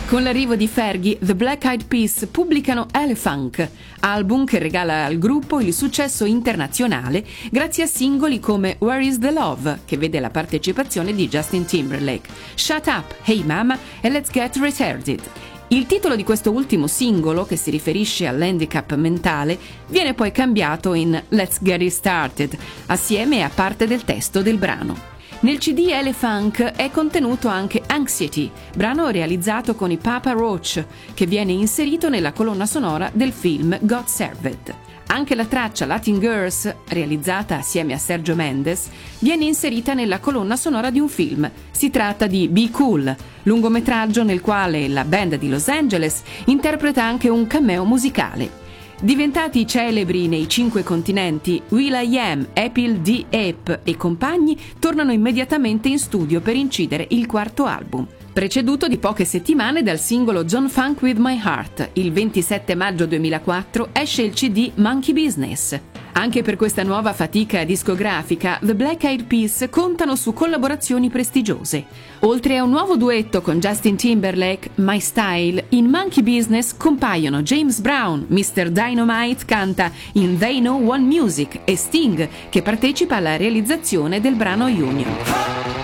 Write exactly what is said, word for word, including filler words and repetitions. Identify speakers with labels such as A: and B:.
A: Con l'arrivo di Fergie, The Black Eyed Peas pubblicano Elefunk, album che regala al gruppo il successo internazionale grazie a singoli come Where Is the Love, che vede la partecipazione di Justin Timberlake, Shut Up, Hey Mama e Let's Get Retarded. Il titolo di questo ultimo singolo, che si riferisce all'handicap mentale, viene poi cambiato in Let's Get It Started, assieme a parte del testo del brano. Nel C D Elefunk è contenuto anche Anxiety, brano realizzato con i Papa Roach, che viene inserito nella colonna sonora del film God Served. Anche la traccia Latin Girls, realizzata assieme a Sergio Mendes, viene inserita nella colonna sonora di un film. Si tratta di Be Cool, lungometraggio nel quale la band di Los Angeles interpreta anche un cameo musicale. Diventati celebri nei cinque continenti, will.i.am, Apple D. Ape e compagni tornano immediatamente in studio per incidere il quarto album, preceduto di poche settimane dal singolo John Funk With My Heart. Il ventisette maggio duemilaquattro esce il C D Monkey Business. Anche per questa nuova fatica discografica, The Black Eyed Peas contano su collaborazioni prestigiose. Oltre a un nuovo duetto con Justin Timberlake, My Style, in Monkey Business compaiono James Brown, mister Dynamite canta in They Know One Music e Sting, che partecipa alla realizzazione del brano Union.